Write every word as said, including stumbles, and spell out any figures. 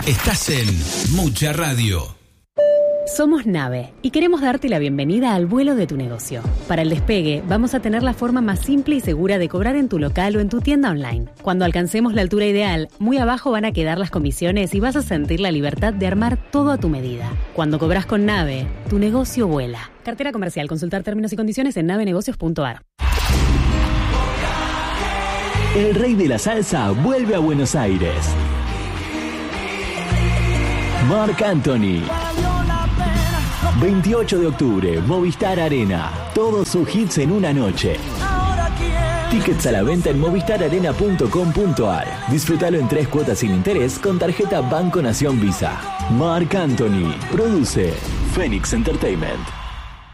Estás en Mucha Radio. Somos Nave y queremos darte la bienvenida al vuelo de tu negocio. Para el despegue, vamos a tener la forma más simple y segura de cobrar en tu local o en tu tienda online. Cuando alcancemos la altura ideal, muy abajo van a quedar las comisiones y vas a sentir la libertad de armar todo a tu medida. Cuando cobras con Nave, tu negocio vuela. Cartera comercial. Consultar términos y condiciones en navenegocios punto a r. El rey de la salsa vuelve a Buenos Aires. Marc Anthony. veintiocho de octubre, Movistar Arena. Todos sus hits en una noche. Tickets a la venta en movistar arena punto com punto a r. Disfrútalo en tres cuotas sin interés con tarjeta Banco Nación Visa. Marc Anthony. Produce Phoenix Entertainment.